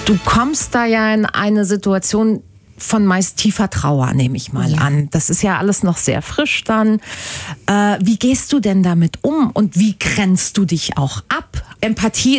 Du kommst da ja in eine Situation von meist tiefer Trauer, nehme ich mal an. Das ist ja alles noch sehr frisch dann. Wie gehst du denn damit um und wie grenzt du dich auch ab? Empathie